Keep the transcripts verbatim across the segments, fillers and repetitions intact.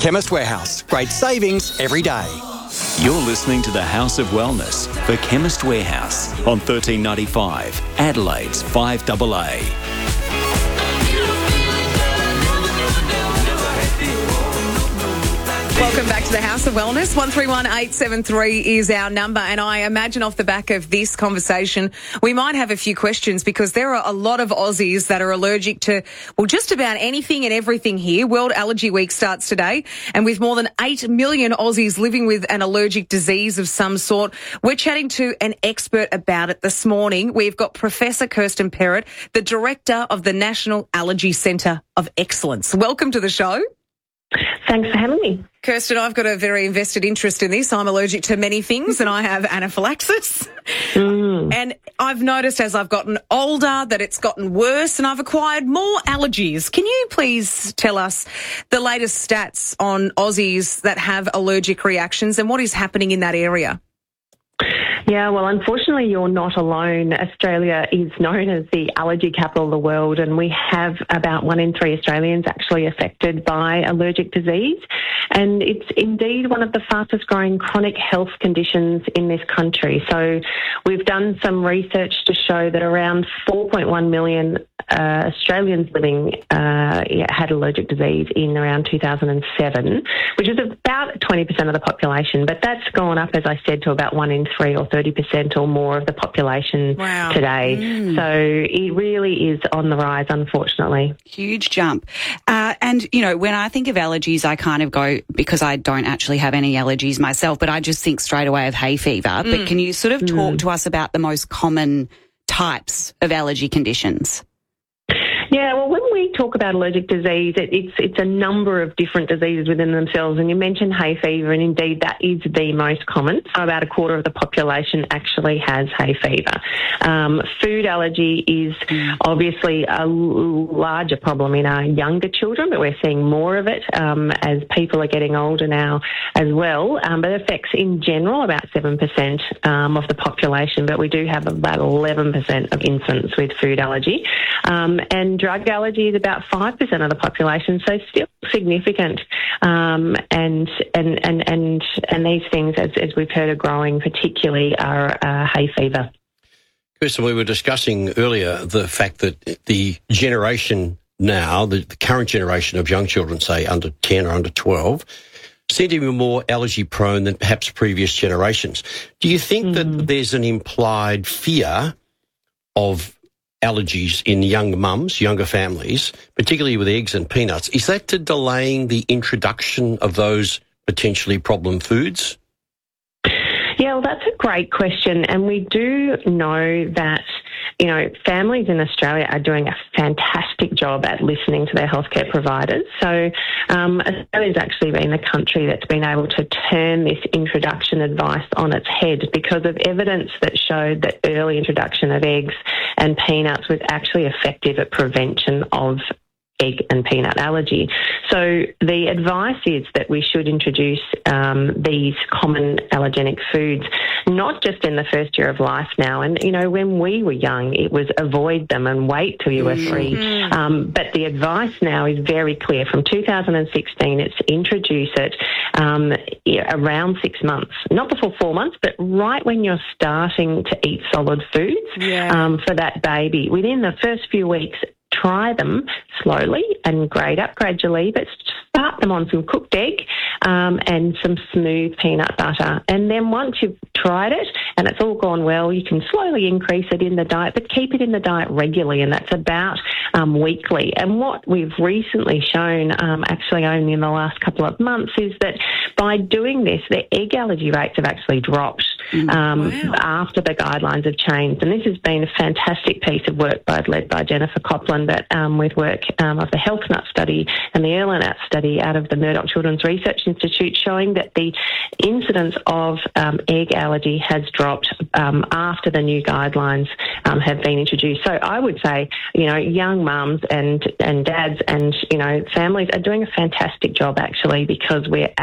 Chemist Warehouse. Great savings every day. You're listening to the House of Wellness for Chemist Warehouse on thirteen ninety-five, Adelaide's five A A. Welcome back to the House of Wellness. one three one eight seven three is our number, and I imagine off the back of this conversation we might have a few questions because there are a lot of Aussies that are allergic to, well, just about anything and everything here. World Allergy Week starts today, and with more than eight million Aussies living with an allergic disease of some sort, we're chatting to an expert about it this morning. We've got Professor Kirsten Perrett, the Director of the National Allergy Centre of Excellence. Welcome to the show. Thanks for having me. Kirsten, I've got a very invested interest in this. I'm allergic to many things and I have anaphylaxis. Mm. And I've noticed as I've gotten older that it's gotten worse and I've acquired more allergies. Can you please tell us the latest stats on Aussies that have allergic reactions and what is happening in that area? Yeah, well, unfortunately, you're not alone. Australia is known as the allergy capital of the world, and we have about one in three Australians actually affected by allergic disease. And it's indeed one of the fastest growing chronic health conditions in this country. So we've done some research to show that around four point one million uh, Australians living uh, had allergic disease in around two thousand seven, which is about twenty percent of the population. But that's gone up, as I said, to about one in three or thirty percent or more of the population wow. today. Mm. So it really is on the rise, unfortunately. Huge jump. Uh, and, you know, when I think of allergies, I kind of go, because I don't actually have any allergies myself, but I just think straight away of hay fever. Mm. But can you sort of talk mm. to us about the most common types of allergy conditions? Yeah, well, when we talk about allergic disease, it, it's it's a number of different diseases within themselves. And you mentioned hay fever, and indeed that is the most common. So about a quarter of the population actually has hay fever. Um, food allergy is obviously a larger problem in our younger children, but we're seeing more of it um, as people are getting older now as well. Um, but it affects, in general, about seven percent um, of the population, but we do have about eleven percent of infants with food allergy. Um, and drug allergy is about five percent of the population, so still significant. Um, and, and, and, and, and these things, as, as we've heard, are growing, particularly are uh, hay fever. Kirsten, we were discussing earlier the fact that the generation now, the, the current generation of young children, say under ten or under twelve, seem to be more allergy prone than perhaps previous generations. Do you think mm. that there's an implied fear of allergies in young mums, younger families, particularly with eggs and peanuts? Is that to delaying the introduction of those potentially problem foods? Yeah, well, that's a great question. And we do know that, you know, families in Australia are doing a fantastic job at listening to their healthcare providers. So um, Australia's actually been the country that's been able to turn this introduction advice on its head because of evidence that showed that early introduction of eggs and peanuts was actually effective at prevention of egg and peanut allergy. So the advice is that we should introduce um, these common allergenic foods, not just in the first year of life now. And, you know, when we were young, it was avoid them and wait till you were three. Mm-hmm. Um, but the advice now is very clear. From two thousand sixteen, it's introduce it um, around six months, not before four months, but right when you're starting to eat solid foods yeah. um, for that baby. Within the first few weeks, try them slowly and grade up gradually, but start them on some cooked egg um, and some smooth peanut butter. And then once you've tried it and it's all gone well, you can slowly increase it in the diet, but keep it in the diet regularly, and that's about um, weekly. And what we've recently shown, um, actually only in the last couple of months, is that by doing this, the egg allergy rates have actually dropped um, wow. after the guidelines have changed. And this has been a fantastic piece of work both led by Jennifer Copland, but um, with work um, of the Health Nut study and the EarlyNut study out of the Murdoch Children's Research Institute, showing that the incidence of um, egg allergy has dropped um, after the new guidelines um, have been introduced. So I would say, you know, young mums and, and dads and, you know, families are doing a fantastic job actually, because we're actually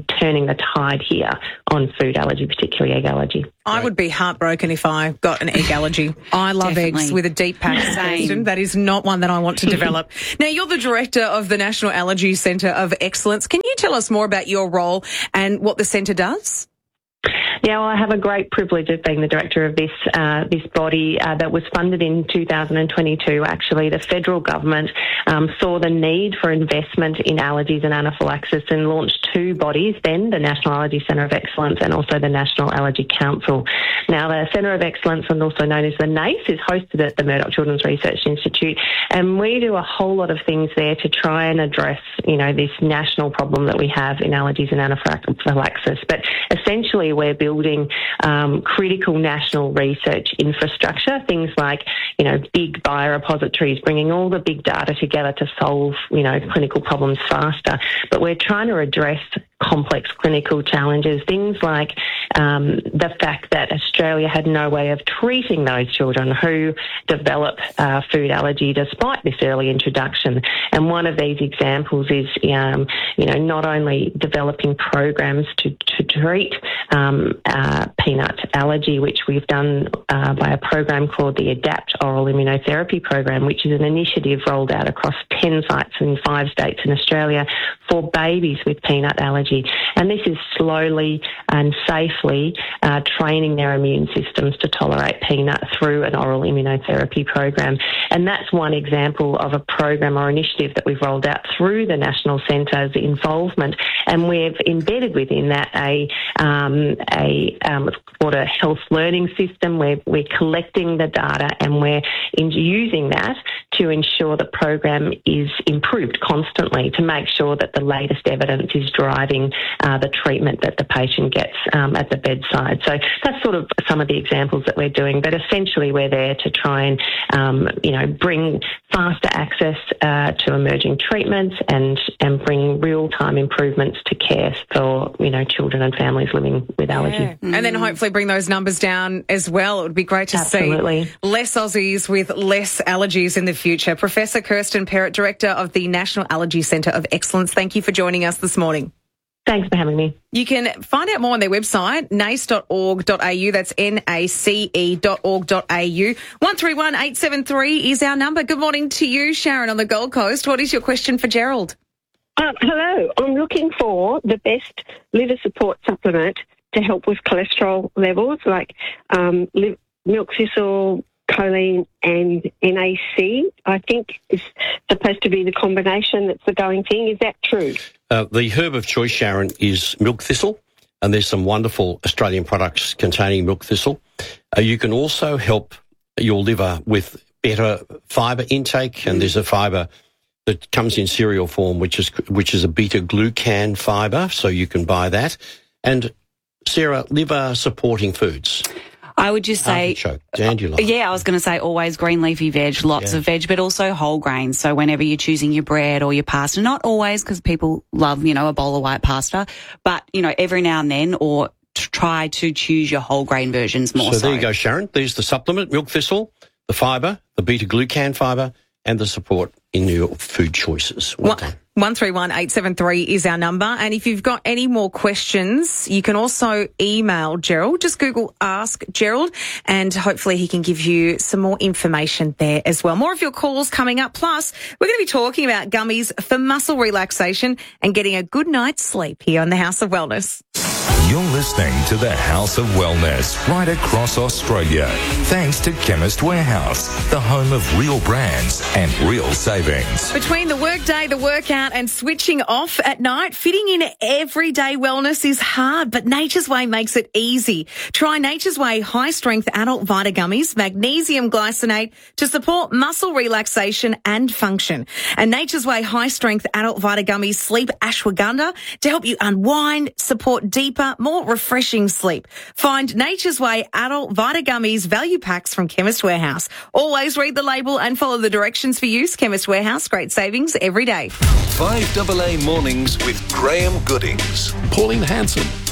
um, turning the tide here on food allergy, particularly egg allergy. I would be heartbroken if I got an egg allergy. I love Definitely. eggs with a deep passion. Same. That is not one that I want to develop. Now, you're the director of the National Allergy Centre of Excellence. Can you tell us more about your role and what the centre does? Yeah, well, I have a great privilege of being the director of this uh, this body uh, that was funded in two thousand twenty-two. Actually, the federal government um, saw the need for investment in allergies and anaphylaxis and launched two bodies then, the National Allergy Centre of Excellence and also the National Allergy Council. Now, the Centre of Excellence, and also known as the NACE, is hosted at the Murdoch Children's Research Institute, and we do a whole lot of things there to try and address, you know, this national problem that we have in allergies and anaphylaxis. But essentially, we're building um, critical national research infrastructure, things like, you know, big biorepositories, bringing all the big data together to solve, you know, clinical problems faster. But we're trying to address complex clinical challenges, things like um, the fact that Australia had no way of treating those children who develop uh, food allergy despite this early introduction. And one of these examples is, um, you know, not only developing programs to, to treat um, uh, peanut allergy, which we've done uh, by a program called the ADAPT Oral Immunotherapy Program, which is an initiative rolled out across ten sites in five states in Australia for babies with peanut allergy. And this is slowly and safely uh, training their immune systems to tolerate peanut through an oral immunotherapy program. And that's one example of a program or initiative that we've rolled out through the National Centre's involvement. And we've embedded within that a, um, a um, called a health learning system where we're collecting the data and we're in using that to ensure the program is improved constantly to make sure that the latest evidence is driving uh, the treatment that the patient gets um, at the bedside. So that's sort of some of the examples that we're doing, but essentially we're there to try and, um, you know, bring faster access uh, to emerging treatments and, and bring real-time improvements to care for, you know, children and families living with allergy. Yeah. Mm. And then hopefully bring those numbers down as well. It would be great to Absolutely. see less Aussies with less allergies in the future. Professor Kirsten Perrett, Director of the National Allergy Centre of Excellence, thank you for joining us this morning. Thanks for having me. You can find out more on their website, nace dot org dot a u. That's N A C E dot org dot a u. one three one eight seven three is our number. Good morning to you, Sharon, on the Gold Coast. What is your question for Gerald? Uh, hello. I'm looking for the best liver support supplement to help with cholesterol levels, like um, li- milk thistle, choline and N A C, I think is supposed to be the combination that's the going thing. Is that true? Uh, the herb of choice, Sharon, is milk thistle, and there's some wonderful Australian products containing milk thistle. Uh, you can also help your liver with better fibre intake, and there's a fibre that comes in cereal form, which is which is a beta-glucan fibre, so you can buy that. And, Sarah, liver-supporting foods. I would just say, artichoke, dandelion. yeah, I was going to say always green leafy veg, lots Yeah. of veg, but also whole grains. So whenever you're choosing your bread or your pasta, not always because people love, you know, a bowl of white pasta, but, you know, every now and then, or t- try to choose your whole grain versions more so. So there you go, Sharon. There's the supplement, milk thistle, the fibre, the beta-glucan fibre, and the support in your food choices. Well done. one three one eight seven three is our number. And if you've got any more questions, you can also email Gerald. Just Google Ask Gerald and hopefully he can give you some more information there as well. More of your calls coming up. Plus, we're going to be talking about gummies for muscle relaxation and getting a good night's sleep here on the House of Wellness. You're listening to the House of Wellness right across Australia. Thanks to Chemist Warehouse, the home of real brands and real savings. Between the workday, the workout and switching off at night, fitting in everyday wellness is hard, but Nature's Way makes it easy. Try Nature's Way high-strength adult Vita Gummies, magnesium glycinate to support muscle relaxation and function. And Nature's Way high-strength adult Vita Gummies sleep ashwagandha to help you unwind, support deeper, more refreshing sleep. Find Nature's Way adult Vita Gummies value packs from Chemist Warehouse. Always read the label and follow the directions for use. Chemist Warehouse, great savings every day. five A A Mornings with Graham Goodings. Pauline Hanson,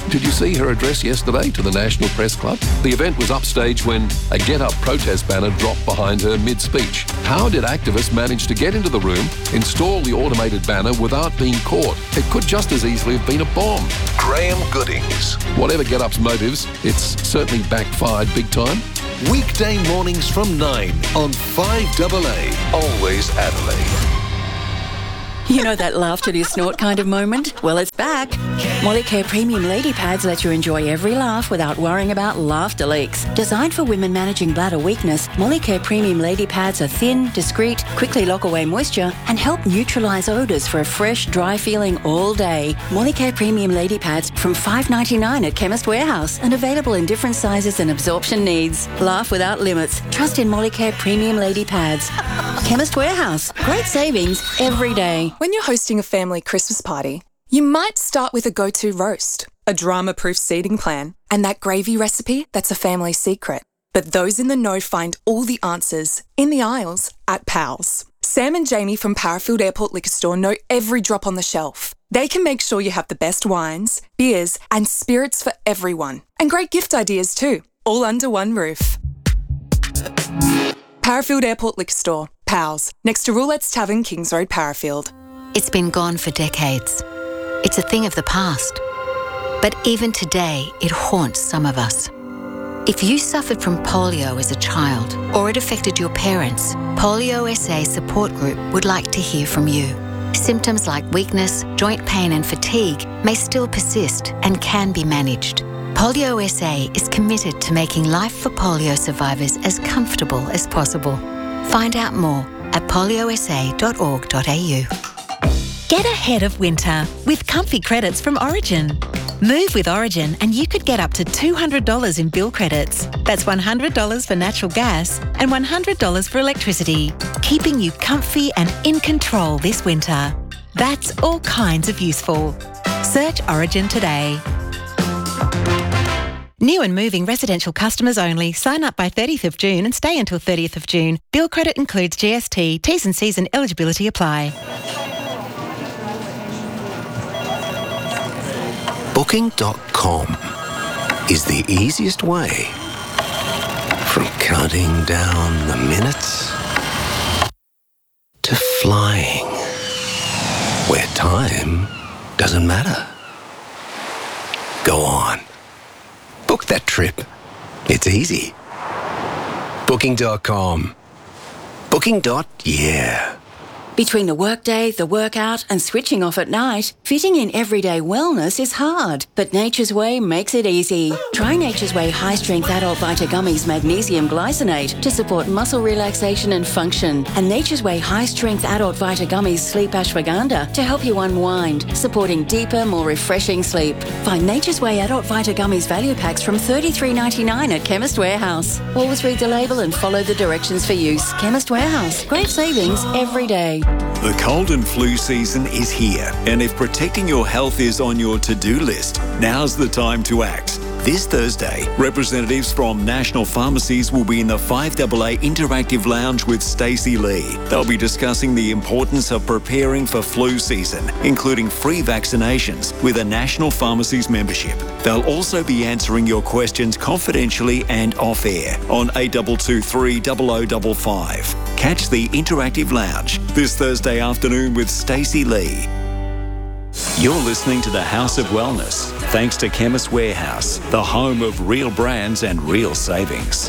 Did you see her address yesterday to the National Press Club? The event was upstaged when a Get Up protest banner dropped behind her mid-speech. How did activists manage to get into the room, install the automated banner without being caught? It could just as easily have been a bomb. Graham Goodings. Whatever Get Up's motives, it's certainly backfired big time. Weekday mornings from nine on five A A. Always Adelaide. You know that laugh till you snort kind of moment? Well, it's back. Molicare Premium Lady Pads let you enjoy every laugh without worrying about laughter leaks. Designed for women managing bladder weakness, Molicare Premium Lady Pads are thin, discreet, quickly lock away moisture, and help neutralise odours for a fresh, dry feeling all day. Molicare Premium Lady Pads from five dollars ninety-nine at Chemist Warehouse and available in different sizes and absorption needs. Laugh without limits. Trust in Molicare Premium Lady Pads. Chemist Warehouse. Great savings every day. When you're hosting a family Christmas party, you might start with a go-to roast, a drama-proof seating plan, and that gravy recipe that's a family secret. But those in the know find all the answers in the aisles at Pals. Sam and Jamie from Parafield Airport Liquor Store know every drop on the shelf. They can make sure you have the best wines, beers, and spirits for everyone. And great gift ideas too, all under one roof. Parafield Airport Liquor Store, Pals, next to Roulette's Tavern, Kings Road, Parafield. It's been gone for decades. It's a thing of the past. But even today, it haunts some of us. If you suffered from polio as a child or it affected your parents, Polio S A Support Group would like to hear from you. Symptoms like weakness, joint pain and fatigue may still persist and can be managed. Polio S A is committed to making life for polio survivors as comfortable as possible. Find out more at polio s a dot org dot a u. Get ahead of winter with comfy credits from Origin. Move with Origin and you could get up to two hundred dollars in bill credits. That's one hundred dollars for natural gas and one hundred dollars for electricity, keeping you comfy and in control this winter. That's all kinds of useful. Search Origin today. New and moving residential customers only. Sign up by thirtieth of June and stay until thirtieth of June. Bill credit includes G S T. T's and C's and eligibility apply. Booking dot com is the easiest way from counting down the minutes to flying where time doesn't matter. Go on. Book that trip. It's easy. Booking dot com. Booking. Yeah. Between the workday, the workout, and switching off at night, fitting in everyday wellness is hard, but Nature's Way makes it easy. Try Nature's Way High Strength Adult Vita Gummies Magnesium Glycinate to support muscle relaxation and function, and Nature's Way High Strength Adult Vita Gummies Sleep Ashwagandha to help you unwind, supporting deeper, more refreshing sleep. Find Nature's Way Adult Vita Gummies value packs from thirty-three dollars ninety-nine at Chemist Warehouse. Always read the label and follow the directions for use. Chemist Warehouse. Great savings every day. The cold and flu season is here, and if protecting your health is on your to-do list, now's the time to act. This Thursday, representatives from national pharmacies will be in the five A A Interactive Lounge with Stacey Lee. They'll be discussing the importance of preparing for flu season, including free vaccinations with a national pharmacies membership. They'll also be answering your questions confidentially and off-air on eight two two three zero zero five five. Catch the Interactive Lounge this Thursday afternoon with Stacey Lee. You're listening to the House of Wellness, thanks to Chemist Warehouse, the home of real brands and real savings.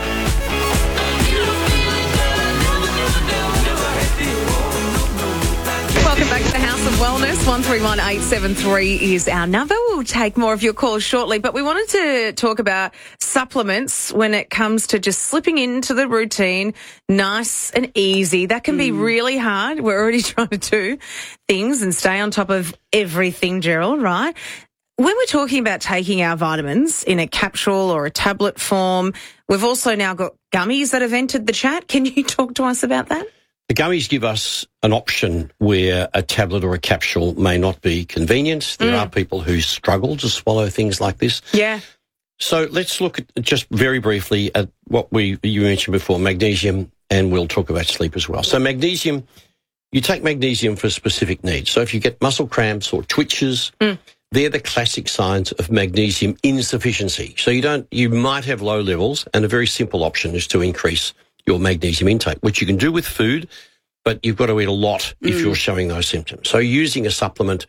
Welcome back to the House of Wellness. one three one eight seven three is our number. We'll take more of your calls shortly, but we wanted to talk about supplements when it comes to just slipping into the routine, nice and easy. That can mm. be really hard. We're already trying to do things and stay on top of everything, Gerald, right? When we're talking about taking our vitamins in a capsule or a tablet form, we've also now got gummies that have entered the chat. Can you talk to us about that? The gummies give us an option where a tablet or a capsule may not be convenient. There mm. are people who struggle to swallow things like this. Yeah. So let's look at just very briefly at what we you mentioned before, magnesium, and we'll talk about sleep as well. So magnesium, you take magnesium for specific needs. So if you get muscle cramps or twitches, mm. they're the classic signs of magnesium insufficiency. So you don't, you might have low levels, and a very simple option is to increase your magnesium intake, which you can do with food, but you've got to eat a lot if Mm. you're showing those symptoms. So using a supplement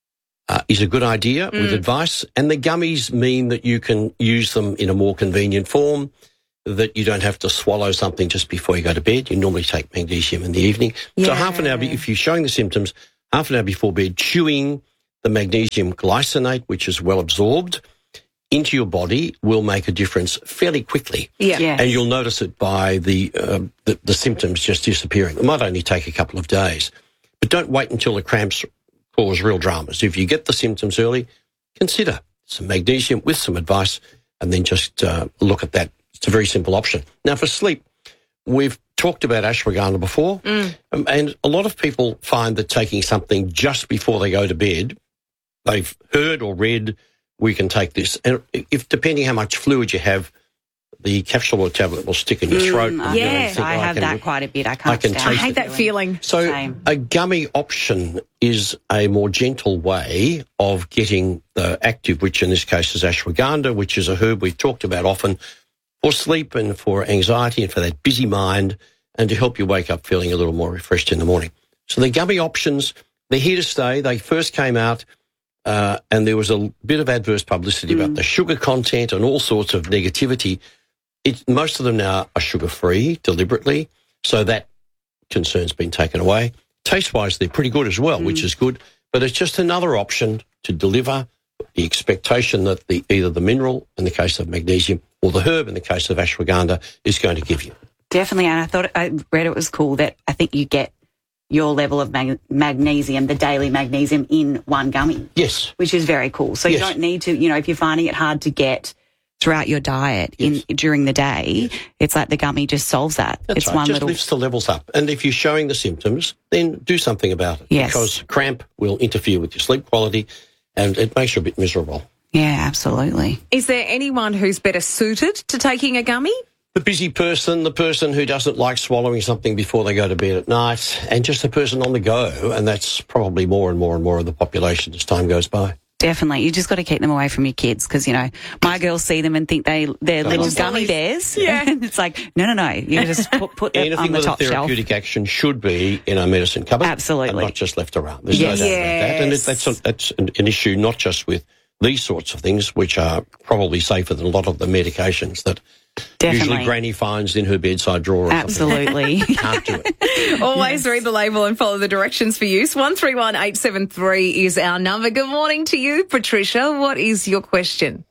uh, is a good idea with Mm. advice, and the gummies mean that you can use them in a more convenient form, that you don't have to swallow something just before you go to bed. You normally take magnesium in the evening. So half an hour, be- if you're showing the symptoms, half an hour before bed, chewing the magnesium glycinate, which is well absorbed, into your body will make a difference fairly quickly. Yeah. Yes. And you'll notice it by the, uh, the the symptoms just disappearing. It might only take a couple of days. But don't wait until the cramps cause real dramas. If you get the symptoms early, consider some magnesium with some advice, and then just uh, look at that. It's a very simple option. Now, for sleep, we've talked about ashwagandha before, Mm. um, and a lot of people find that taking something just before they go to bed, they've heard or read, we can take this. And if depending how much fluid you have, the capsule or tablet will stick in your throat. Mm, and you yeah, don't think, I "Oh, have can- that quite a bit. I can't I can stand taste I hate it. that feeling. So Same. a gummy option is a more gentle way of getting the active, which in this case is ashwagandha, which is a herb we've talked about often for sleep and for anxiety and for that busy mind, and to help you wake up feeling a little more refreshed in the morning. So the gummy options, they're here to stay. They first came out uh, and there was a bit of adverse publicity about the sugar content and all sorts of negativity. It, most of them now are sugar-free deliberately, so that concern's been taken away. Taste-wise, they're pretty good as well, which is good, but it's just another option to deliver the expectation that the either the mineral, in the case of magnesium, or the herb, in the case of ashwagandha, is going to give you. Definitely, and I thought I read it was cool that I think you get your level of mag- magnesium, the daily magnesium, in one gummy. Yes. Which is very cool. So you Yes. don't need to, you know, if you're finding it hard to get throughout your diet in during the day, it's like the gummy just solves that. That's it's right. one Just little lifts the levels up. And if you're showing the symptoms, then do something about it. Yes. Because cramp will interfere with your sleep quality and it makes you a bit miserable. Yeah, absolutely. Is there anyone who's better suited to taking a gummy? The busy person, the person who doesn't like swallowing something before they go to bed at night, and just the person on the go, and that's probably more and more and more of the population as time goes by. Definitely. You just got to keep them away from your kids because, you know, my girls see them and think they, they're little just gummy always- bears. Yeah. And it's like, no, no, no. You just put, put them Anything on the with a top shelf. therapeutic action should be in our medicine cupboard. Absolutely. And not just left around. There's Yes. no doubt about that. And it, Yes. that's, a, that's an, an issue not just with these sorts of things, which are probably safer than a lot of the medications that Definitely. usually Granny finds in her bedside drawer or Absolutely. something. Can't do it. Always read the label and follow the directions for use. one three one eight seven three is our number. Good morning to you, Patricia. What is your question?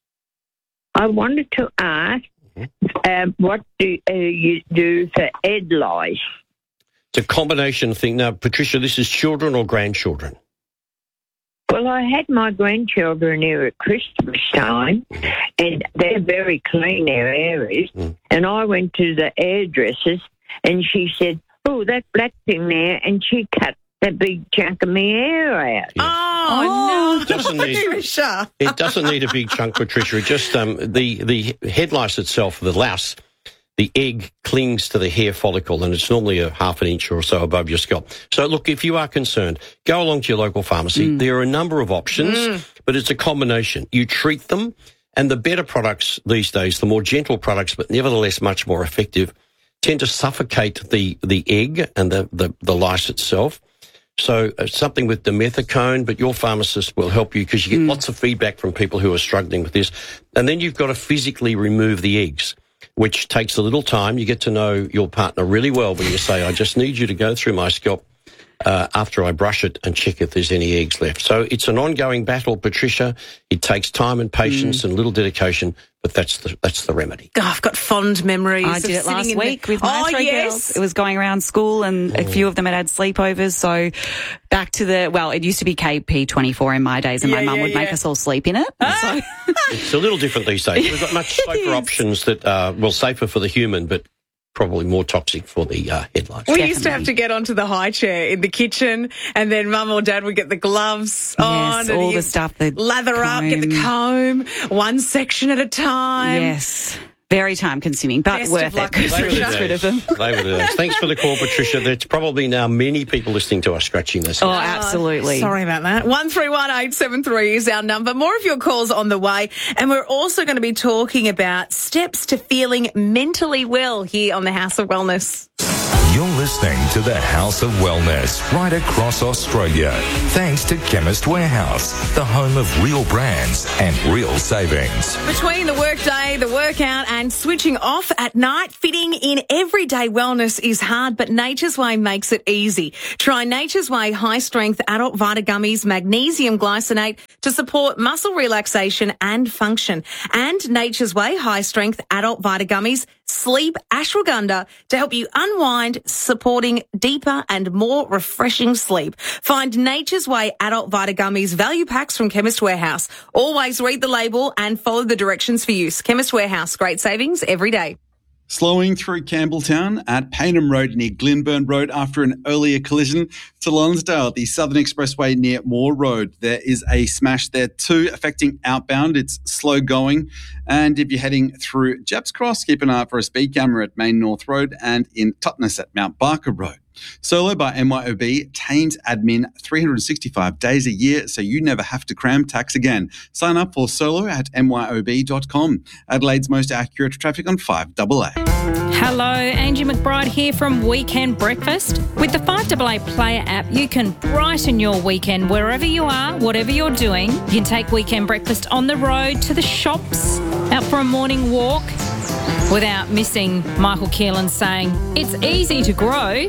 I wanted to ask, uh, what do uh, you do for Ed lice? It's a combination thing. Now, Patricia, this is children or grandchildren? Well, I had my grandchildren here at Christmas time, and they're very clean, their areas. And I went to the hairdressers, and she said, oh, that black thing there, and she cut that big chunk of my hair out. Oh, no. Doesn't need- Patricia. It doesn't need a big chunk, Patricia. It just um, the the head lice itself, the louse, the egg clings to the hair follicle, and it's normally a half an inch or so above your scalp. So, look, if you are concerned, go along to your local pharmacy. Mm. There are a number of options, but it's a combination. You treat them, and the better products these days, the more gentle products, but nevertheless much more effective, tend to suffocate the the egg and the the, the lice itself. So uh, something with dimethicone, but your pharmacist will help you because you get lots of feedback from people who are struggling with this. And then you've got to physically remove the eggs, which takes a little time. You get to know your partner really well when you say, I just need you to go through my scalp uh, after I brush it and check if there's any eggs left. So it's an ongoing battle, Patricia. It takes time and patience and little dedication, but that's the that's the remedy. Oh, I've got fond memories. I of did it sitting last in week the... with my oh, three yes. girls. It was going around school and a few of them had had sleepovers. So back to the, well, it used to be K P twenty-four in my days and Yeah, my mum yeah, would make yeah. us all sleep in it. So It's a little different these days. We've got much safer options that are, well, safer for the human, but probably more toxic for the uh, head lice. We used to have to get onto the high chair in the kitchen, and then Mum or Dad would get the gloves on, yes, and all you'd the stuff, the lather up, get the comb, one section at a time. Yes. Very time consuming, but Best worth of luck, it. They were the Patricia. Rid of them. days. They were the days. Thanks for the call, Patricia. There's probably now many people listening to us scratching this. Oh, absolutely. Sorry about that. one three one eight seven three is our number. More of your calls on the way. And we're also going to be talking about steps to feeling mentally well here on the House of Wellness. You're listening to the House of Wellness right across Australia. Thanks to Chemist Warehouse, the home of real brands and real savings. Between the workday, the workout and switching off at night, fitting in everyday wellness is hard, but Nature's Way makes it easy. Try Nature's Way high-strength adult Vita Gummies magnesium glycinate to support muscle relaxation and function. And Nature's Way high-strength adult Vita Gummies sleep ashwagandha to help you unwind, supporting deeper and more refreshing sleep. Find Nature's Way adult Vita Gummies value packs from Chemist Warehouse. Always read the label and follow the directions for use. Chemist Warehouse, great savings every day. Slowing through Campbelltown at Paynham Road near Glenburn Road after an earlier collision to Lonsdale, the Southern Expressway near Moore Road. There is a smash there too, affecting outbound. It's slow going. And if you're heading through Jeps Cross, keep an eye out for a speed camera at Main North Road and in Totnes at Mount Barker Road. Solo by M Y O B, Tains admin three hundred sixty-five days a year so you never have to cram tax again. Sign up for Solo at M Y O B dot com. Adelaide's most accurate traffic on five A A. Hello, Angie McBride here from Weekend Breakfast. With the five A A Player app, you can brighten your weekend wherever you are, whatever you're doing. You can take Weekend Breakfast on the road, to the shops, out for a morning walk, without missing Michael Keelan saying, it's easy to grow,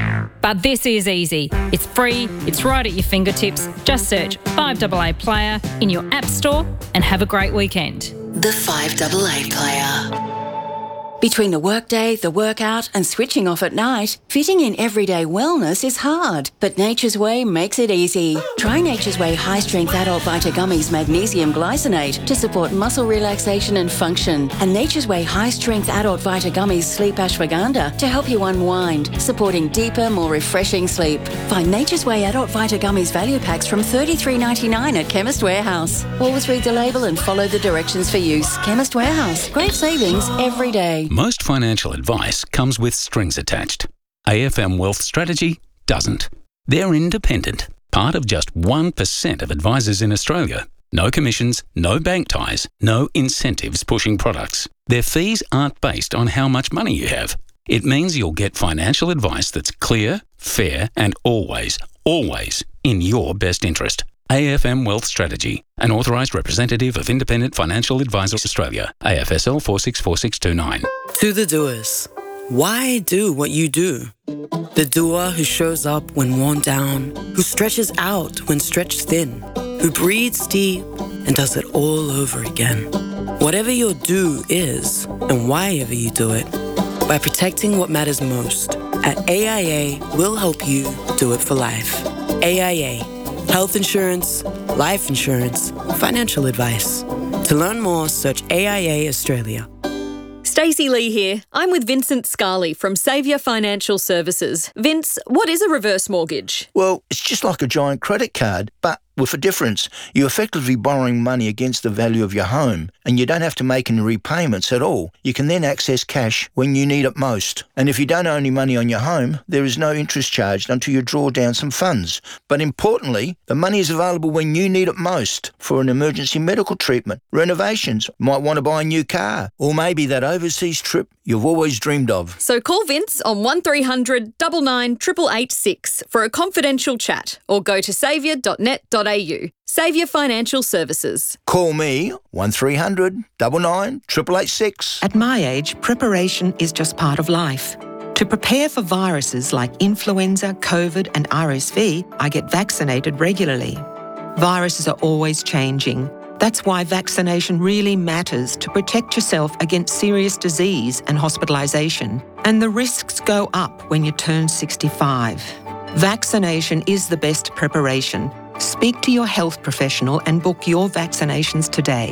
but this is easy. It's free, it's right at your fingertips. Just search five A A Player in your app store and have a great weekend. The five A A Player. Between the workday, the workout and switching off at night, fitting in everyday wellness is hard, but Nature's Way makes it easy. Try Nature's Way high-strength adult Vita Gummies magnesium glycinate to support muscle relaxation and function, and Nature's Way high-strength adult Vita Gummies sleep ashwagandha to help you unwind, supporting deeper, more refreshing sleep. Find Nature's Way adult Vita Gummies value packs from thirty-three ninety-nine at Chemist Warehouse. Always read the label and follow the directions for use. Chemist Warehouse. Great savings every day. Most financial advice comes with strings attached. A F M Wealth Strategy doesn't. They're independent, part of just one percent of advisors in Australia. No commissions, no bank ties, no incentives pushing products. Their fees aren't based on how much money you have. It means you'll get financial advice that's clear, fair, and always, always in your best interest. A F M Wealth Strategy, an authorised representative of Independent Financial Advisors Australia, A F S L four six four six two nine. To the doers, why do what you do? The doer who shows up when worn down, who stretches out when stretched thin, who breathes deep and does it all over again. Whatever your do is, and why ever you do it, by protecting what matters most, at A I A, we'll help you do it for life. A I A. Health insurance, life insurance, financial advice. To learn more, search A I A Australia. Stacey Lee here. I'm with Vincent Scarley from Saviour Financial Services. Vince, what is a reverse mortgage? Well, it's just like a giant credit card, but with a difference. You're effectively borrowing money against the value of your home, and you don't have to make any repayments at all. You can then access cash when you need it most. And if you don't owe any money on your home, there is no interest charged until you draw down some funds. But importantly, the money is available when you need it most for an emergency medical treatment, renovations, might want to buy a new car, or maybe that overseas trip you've always dreamed of. So call Vince on one three hundred nine nine eight eight eight six for a confidential chat, or go to saviour dot net dot a u. Saviour Financial Services. Call me one three hundred nine nine eight eight eight six. At my age, preparation is just part of life. To prepare for viruses like influenza, COVID and R S V, I get vaccinated regularly. Viruses are always changing. That's why vaccination really matters to protect yourself against serious disease and hospitalisation. And the risks go up when you turn sixty-five. Vaccination is the best preparation. Speak to your health professional and book your vaccinations today.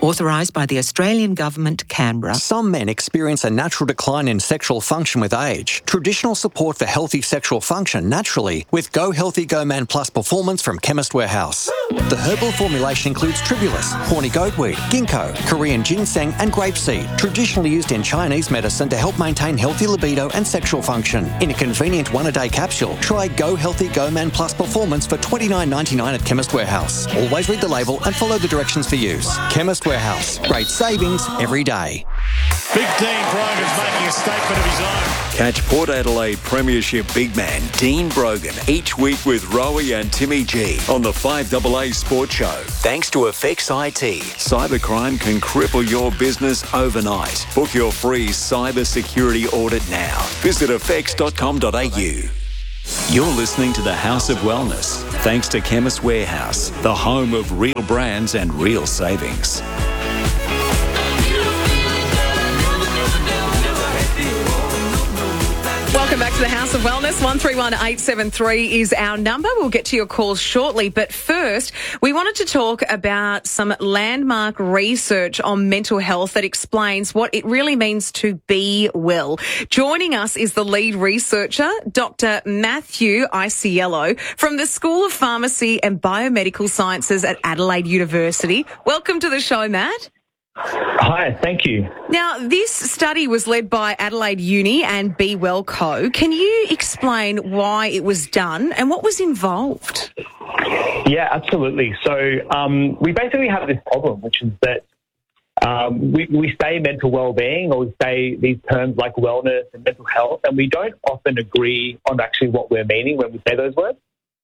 Authorised by the Australian Government, Canberra. Some men experience a natural decline in sexual function with age. Traditional support for healthy sexual function naturally with Go Healthy Go Man Plus Performance from Chemist Warehouse. The herbal formulation includes tribulus, horny goatweed, ginkgo, Korean ginseng and grapeseed, traditionally used in Chinese medicine to help maintain healthy libido and sexual function. In a convenient one-a-day capsule, try Go Healthy Go Man Plus Performance for twenty-nine ninety-nine at Chemist Warehouse. Always read the label and follow the directions for use. Chemist Warehouse. Great savings every day. Big Dean Brogan's making a statement of his own. Catch Port Adelaide Premiership big man Dean Brogan each week with Rowie and Timmy G on the five A A Sports Show. Thanks to Effects I T. Cybercrime can cripple your business overnight. Book your free cyber security audit now. Visit effects dot com dot a u. You're listening to the House of Wellness, thanks to Chemist Warehouse, the home of real brands and real savings. Welcome back to the House of Wellness. one three one eight seven three is our number. We'll get to your calls shortly. But first, we wanted to talk about some landmark research on mental health that explains what it really means to be well. Joining us is the lead researcher, Doctor Matthew Iciello from the School of Pharmacy and Biomedical Sciences at Adelaide University. Welcome to the show, Matt. Hi, thank you. Now, this study was led by Adelaide Uni and Be Well Co. Can you explain why it was done and what was involved? Yeah, absolutely. So um, we basically have this problem, which is that um, we, we say mental well-being, or we say these terms like wellness and mental health, and we don't often agree on actually what we're meaning when we say those words.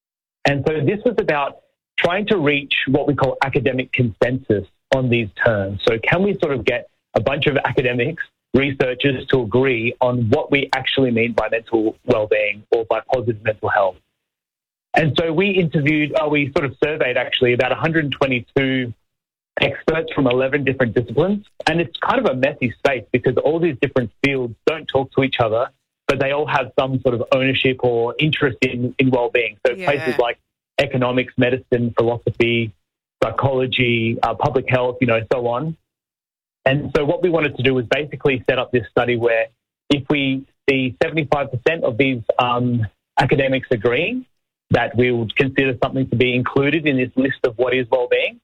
And so this was about trying to reach what we call academic consensus on these terms. So can we sort of get a bunch of academics, researchers to agree on what we actually mean by mental well-being or by positive mental health? And so we interviewed, uh, we sort of surveyed actually about one hundred twenty-two experts from eleven different disciplines. And it's kind of a messy space because all these different fields don't talk to each other, but they all have some sort of ownership or interest in, in well-being. So yeah. Places like economics, medicine, philosophy, psychology, uh, public health, you know, so on. And so what we wanted to do was basically set up this study where if we see seventy-five percent of these um, academics agreeing that we would consider something to be included in this list of what is well-being,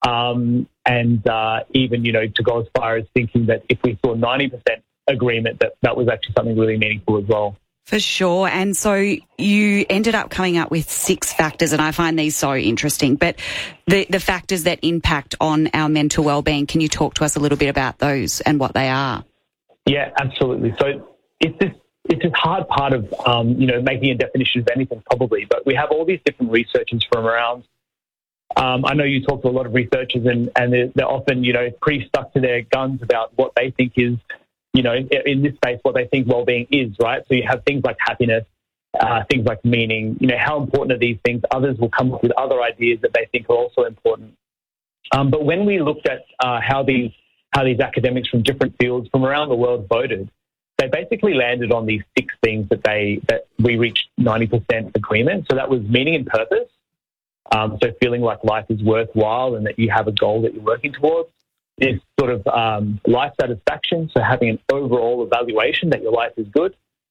um, and uh, even, you know, to go as far as thinking that if we saw ninety percent agreement, that that was actually something really meaningful as well. For sure. And so you ended up coming up with six factors, and I find these so interesting. But the, the factors that impact on our mental well-being, can you talk to us a little bit about those and what they are? Yeah, absolutely. So it's this, it's this hard part of, um, you know, making a definition of anything probably, but we have all these different researchers from around. Um, I know you talk to a lot of researchers and, and they're, they're often, you know, pretty stuck to their guns about what they think is, you know, in this space, what they think well-being is, right? So you have things like happiness, uh, things like meaning, you know, how important are these things? Others will come up with other ideas that they think are also important. Um, but when we looked at uh, how these how these academics from different fields from around the world voted, they basically landed on these six things that they that we reached ninety percent agreement. So that was meaning and purpose. Um, so feeling like life is worthwhile and that you have a goal that you're working towards. Is sort of um, life satisfaction, so having an overall evaluation that your life is good.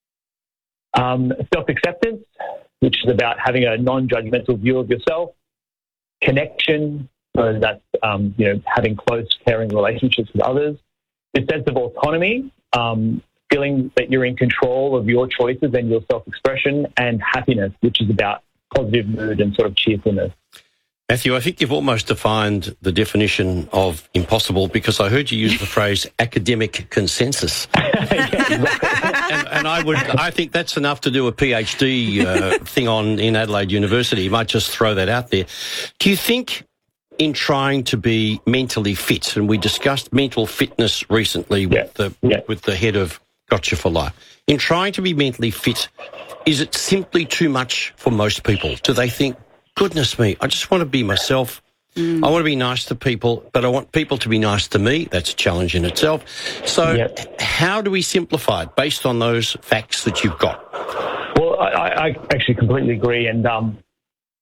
Um, self-acceptance, which is about having a non-judgmental view of yourself. Connection, so that's um, you know, having close, caring relationships with others. The sense of autonomy, um, feeling that you're in control of your choices and your self-expression. And happiness, which is about positive mood and sort of cheerfulness. Matthew, I think you've almost defined the definition of impossible because I heard you use the phrase academic consensus. and, and I would, I think that's enough to do a PhD uh, thing on in Adelaide University. You might just throw that out there. Do you think in trying to be mentally fit, and we discussed mental fitness recently with yeah. the yeah. with the head of Gotcha for Life, in trying to be mentally fit, is it simply too much for most people? Do they think, goodness me, I just want to be myself. Mm. I want to be nice to people, but I want people to be nice to me. That's a challenge in itself. So yep. How do we simplify it based on those facts that you've got? Well, I, I actually completely agree. And um,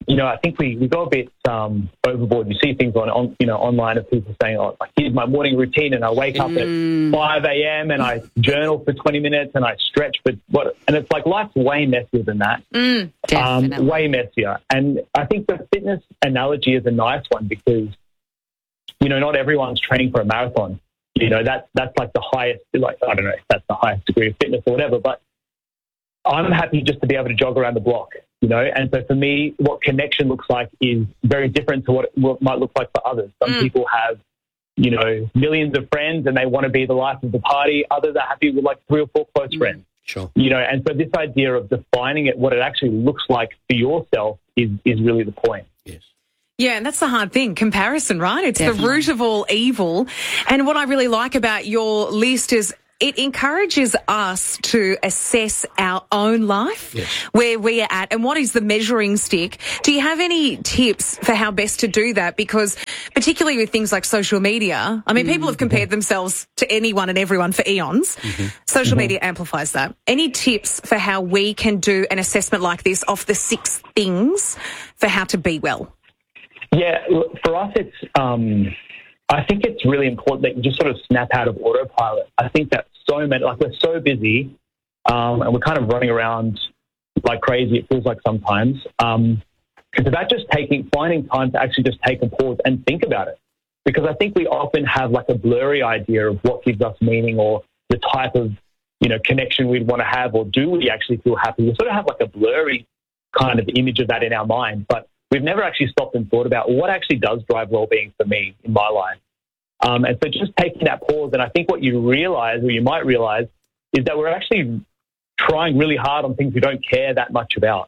you know, I think we, we go a bit um, overboard. You see things on, on, you know, online of people saying, oh, like, here's my morning routine, and I wake up Mm. at five a.m. and I journal for twenty minutes and I stretch for what, and it's like life's way messier than that. Mm, um, way messier. And I think the fitness analogy is a nice one because, you know, not everyone's training for a marathon. You know, that's, that's like the highest, like, I don't know if that's the highest degree of fitness or whatever, but I'm happy just to be able to jog around the block, you know. And so for me, what connection looks like is very different to what it what might look like for others. Some Mm. people have, you know, millions of friends and they want to be the life of the party. Others are happy with like three or four close friends. Sure. You know, and so this idea of defining it, what it actually looks like for yourself is, is really the point. Yeah, and that's the hard thing, comparison, right? It's Definitely. the root of all evil. And what I really like about your list is it encourages us to assess our own life, where we are at, and what is the measuring stick. Do you have any tips for how best to do that? Because particularly with things like social media, I mean, people have compared themselves to anyone and everyone for eons. Social media amplifies that. Any tips for how we can do an assessment like this of the six things for how to be well? Yeah, look, for us, it's. Um, I think it's really important that you just sort of snap out of autopilot. I think that so many, like we're so busy, um, and we're kind of running around like crazy. It feels like sometimes. Um, it's about just taking, finding time to actually just take a pause and think about it, because I think we often have like a blurry idea of what gives us meaning or the type of, you know, connection we'd want to have, or do we actually feel happy? We sort of have like a blurry kind of image of that in our mind, but we've never actually stopped and thought about what actually does drive well-being for me in my life. Um, and so just taking that pause, and I think what you realize, or you might realize, is that we're actually trying really hard on things we don't care that much about.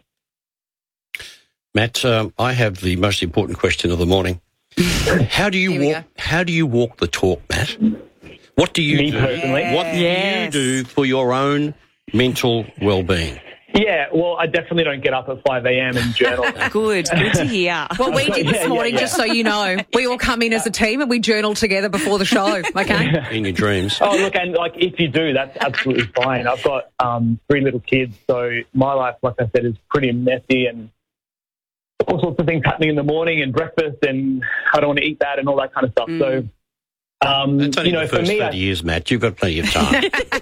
Matt, um, I have the most important question of the morning. How do you walk? How do you walk the talk, Matt? What do you Me do? personally? What do Yes. you do for your own mental well-being? Yeah, well, I definitely don't get up at five a.m. and journal. Good, good to hear. Well, we did this Yeah, yeah, morning, yeah. just so you know. We all come in as a team and we journal together before the show, okay? In your dreams. Oh, look, and like if you do, that's absolutely fine. I've got um, three little kids, so my life, like I said, is pretty messy and all sorts of things happening in the morning and breakfast, and I don't want to eat that and all that kind of stuff. So, um, That's only you know, the for first me, thirty I, years, Matt. You've got plenty of time.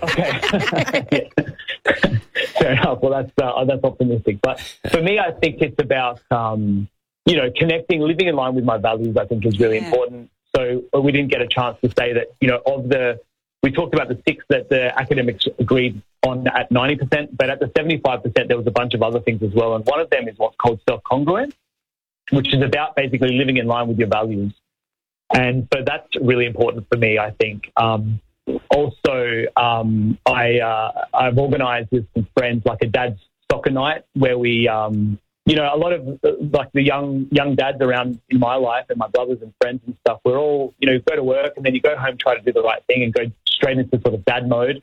fair enough. Well, that's uh, that's optimistic. But for me, I think it's about um, you know, connecting, living in line with my values. I think is really important. So we didn't get a chance to say that, you know, of the we talked about the six that the academics agreed on at ninety percent, but at the seventy-five percent, there was a bunch of other things as well. And one of them is what's called self-congruent, which is about basically living in line with your values. And so that's really important for me, I think. Um, also, um, I, uh, I've organised with some friends like a dad's soccer night where we, um, you know, a lot of uh, like the young young dads around in my life and my brothers and friends and stuff, we're all, you know, go to work and then you go home, try to do the right thing and go straight into sort of dad mode.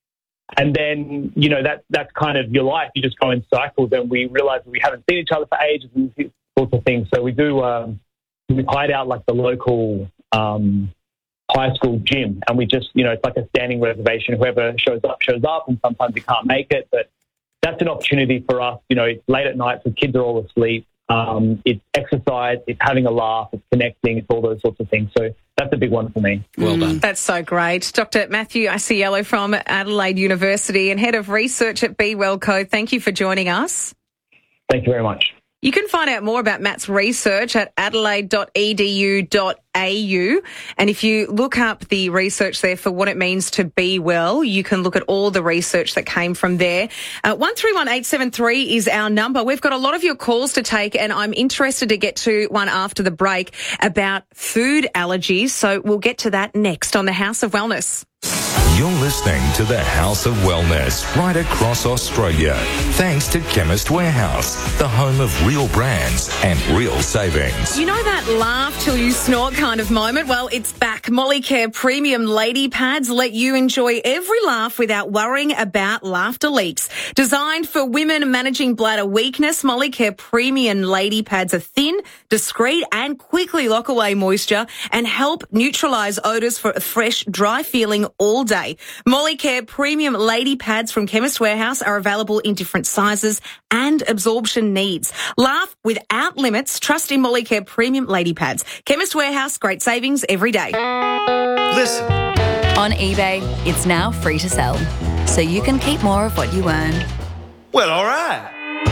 And then, you know, that that's kind of your life. You just go in cycles, and we realise that we haven't seen each other for ages and these sorts of things. So we do, um, we hide out like the local um, high school gym, and we just, you know, it's like a standing reservation. Whoever shows up, shows up, and sometimes you can't make it. But that's an opportunity for us. You know, it's late at night, so kids are all asleep. Um, it's exercise, it's having a laugh, it's connecting, it's all those sorts of things. So that's a big one for me. Well done. That's so great. Doctor Matthew Aiello from Adelaide University and Head of Research at Be Well Co. Thank you for joining us. Thank you very much. You can find out more about Matt's research at adelaide dot e d u dot a u. And if you look up the research there for what it means to be well, you can look at all the research that came from there. Uh, one three one eight seven three is our number. We've got a lot of your calls to take, and I'm interested to get to one after the break about food allergies. So we'll get to that next on the House of Wellness. You're listening to the House of Wellness right across Australia. Thanks to Chemist Warehouse, the home of real brands and real savings. You know that laugh till you snort kind of moment? Well, it's back. Molicare Premium Lady Pads let you enjoy every laugh without worrying about laughter leaks. Designed for women managing bladder weakness, Molicare Premium Lady Pads are thin, discreet, and quickly lock away moisture and help neutralise odours for a fresh, dry feeling all day. eBay. Molicare Premium Lady Pads from Chemist Warehouse are available in different sizes and absorption needs. Laugh without limits. Trust in Molicare Premium Lady Pads. Chemist Warehouse, great savings every day. Listen. On eBay, it's now free to sell, so you can keep more of what you earn. Well, all right.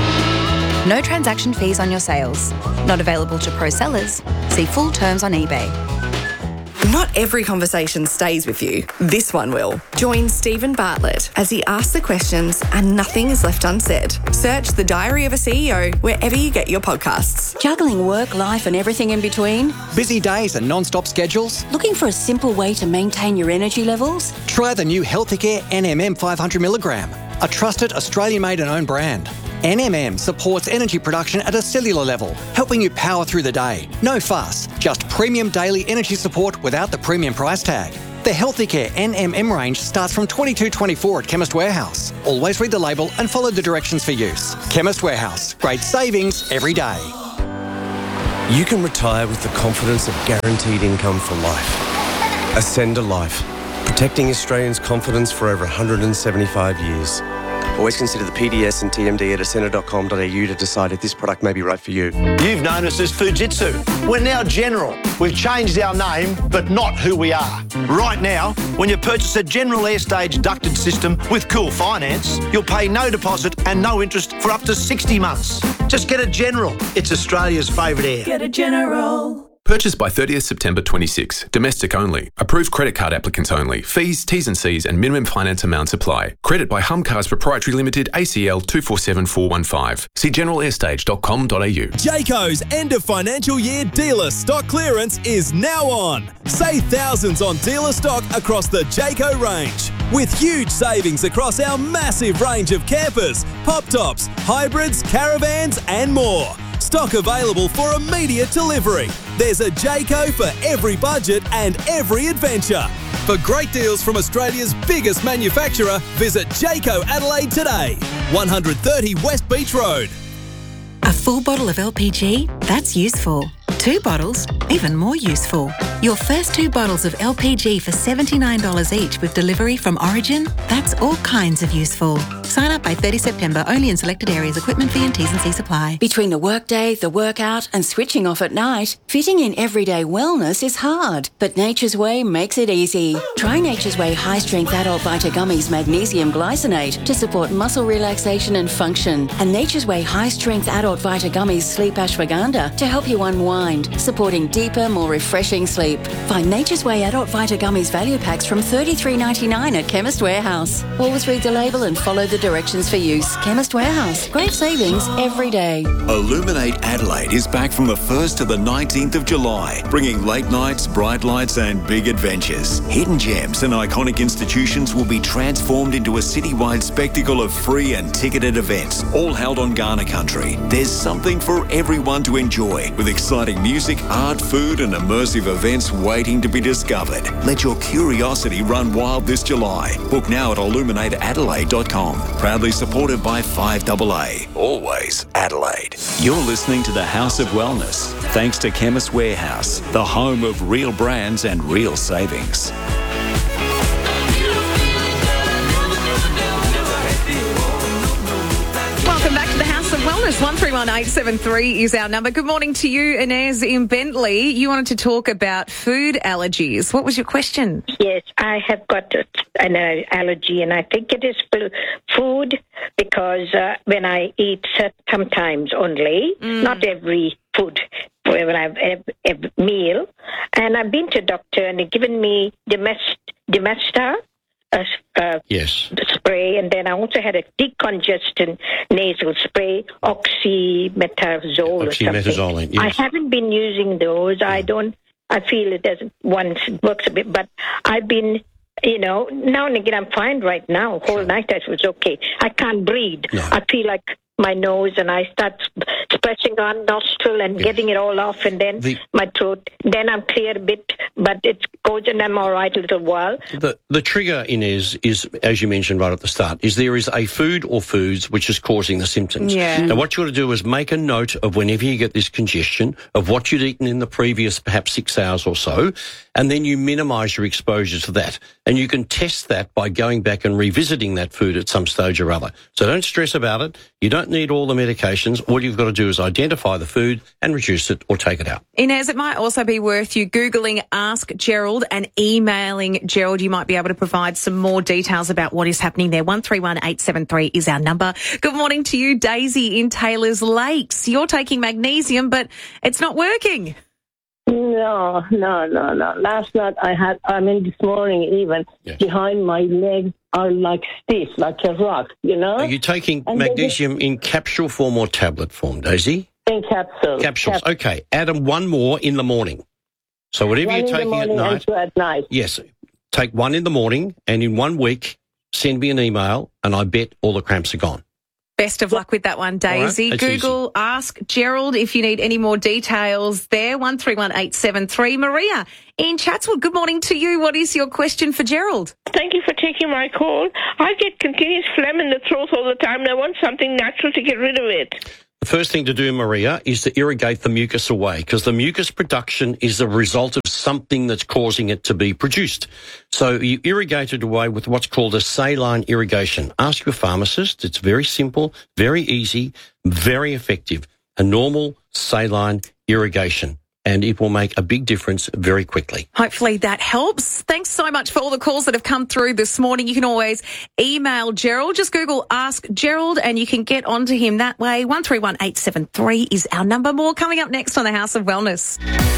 No transaction fees on your sales. Not available to pro sellers. See full terms on eBay. Not every conversation stays with you. This one will. Join Stephen Bartlett as he asks the questions and nothing is left unsaid. Search The Diary of a C E O wherever you get your podcasts. Juggling work, life and everything in between? Busy days and non-stop schedules? Looking for a simple way to maintain your energy levels? Try the new Healthicare N M M five hundred milligram, a trusted Australian-made and owned brand. N M M supports energy production at a cellular level, helping you power through the day. No fuss, just premium daily energy support without the premium price tag. The Healthicare N M M range starts from twenty-two twenty-four at Chemist Warehouse. Always read the label and follow the directions for use. Chemist Warehouse, great savings every day. You can retire with the confidence of guaranteed income for life. Ascender Life, protecting Australians' confidence for over one hundred seventy-five years. Always consider the P D S and T M D at ascender dot com dot a u to decide if this product may be right for you. You've known us as Fujitsu. We're now General. We've changed our name, but not who we are. Right now, when you purchase a General Airstage ducted system with Cool Finance, you'll pay no deposit and no interest for up to sixty months. Just get a General. It's Australia's favourite air. Get a General. Purchased by thirtieth September twenty-six. Domestic only. Approved credit card applicants only. Fees, T's and C's and minimum finance amounts apply. Credit by Humcars Proprietary Limited, A C L two four seven four one five. See general airstage dot com dot a u. Jayco's end of financial year dealer stock clearance is now on. Save thousands on dealer stock across the Jayco range. With huge savings across our massive range of campers, pop tops, hybrids, caravans and more. Stock available for immediate delivery. There's a Jayco for every budget and every adventure. For great deals from Australia's biggest manufacturer, visit Jayco Adelaide today. one thirty West Beach Road. A full bottle of L P G? That's useful. Two bottles? Even more useful. Your first two bottles of L P G for seventy-nine dollars each with delivery from Origin? That's all kinds of useful. Sign up by thirtieth September, only in selected areas. Equipment fee and T's and C's apply. Between the workday, the workout and switching off at night, fitting in everyday wellness is hard. But Nature's Way makes it easy. Try Nature's Way High Strength Adult Vita Gummies Magnesium Glycinate to support muscle relaxation and function. And Nature's Way High Strength Adult Vita Gummies Sleep Ashwagandha to help you unwind, supporting deeper, more refreshing sleep. Find Nature's Way Adult Vita Gummies value packs from thirty-three ninety-nine at Chemist Warehouse. Always read the label and follow the directions for use. Chemist Warehouse. Great savings every day. Illuminate Adelaide is back from the first to the nineteenth of July, bringing late nights, bright lights and big adventures. Hidden gems and iconic institutions will be transformed into a citywide spectacle of free and ticketed events, all held on Ghana country. There's something for everyone to enjoy, with exciting music, art, food and immersive events waiting to be discovered. Let your curiosity run wild this July. Book now at illuminate adelaide dot com. Proudly supported by five A A. Always Adelaide. You're listening to the House of Wellness, thanks to Chemist Warehouse, the home of real brands and real savings. Welcome back to the House of Wellness. one three one eight seven three is our number. Good morning to you, Inez in Bentley. You wanted to talk about food allergies. What was your question? Yes, I have got an uh, allergy, and I think it is food because uh, when I eat sometimes only, mm. not every food, when I have a, a meal, and I've been to a doctor and they've given me Demest- Demesta. Uh, uh, yes. spray, and then I also had a decongestant nasal spray, oxymetazole or something. Yes. I haven't been using those. Mm. I don't. I feel it doesn't. One works a bit, but I've been. You know, now and again I'm fine right now. Whole night I was okay. I can't breathe. No. I feel like my nose and I start pressing on nostril and yeah. getting it all off, and then the, my throat. Then I'm clear a bit, but it goes and I'm all right a little while. The the trigger, Inez, is, as you mentioned right at the start, is there is a food or foods which is causing the symptoms. Yeah. Now, what you want to do is make a note of whenever you get this congestion of what you'd eaten in the previous perhaps six hours or so, and then you minimise your exposure to that. And you can test that by going back and revisiting that food at some stage or other. So don't stress about it. You don't need all the medications. All you've got to do is identify the food and reduce it or take it out. Inez, it might also be worth you Googling Ask Gerald and emailing Gerald. You might be able to provide some more details about what is happening there. one three one eight seven three is our number. Good morning to you, Daisy in Taylor's Lakes. You're taking magnesium, but it's not working. No, no, no, no. Last night I had, I mean this morning even, yes. behind my legs are like stiff, like a rock, you know? Are you taking and magnesium in capsule form or tablet form, Daisy? In capsules. Capsules, Cap- okay. Add them one more in the morning. So whatever one you're in taking the at morning night. And two at night. Yes, take one in the morning and in one week, send me an email and I bet all the cramps are gone. Best of luck with that one, Daisy. Right, Google easy. Ask Gerald if you need any more details there. one three one eight seven three. Maria in Chatswood, good morning to you. What is your question for Gerald? Thank you for taking my call. I get continuous phlegm in the throat all the time and I want something natural to get rid of it. The first thing to do, Maria, is to irrigate the mucus away, because the mucus production is the result of something that's causing it to be produced. So you irrigate it away with what's called a saline irrigation. Ask your pharmacist. It's very simple, very easy, very effective. A normal saline irrigation. And it will make a big difference very quickly. Hopefully that helps. Thanks so much for all the calls that have come through this morning. You can always email Gerald. Just Google Ask Gerald and you can get onto him that way. one three one eight seven three is our number. More coming up next on the House of Wellness.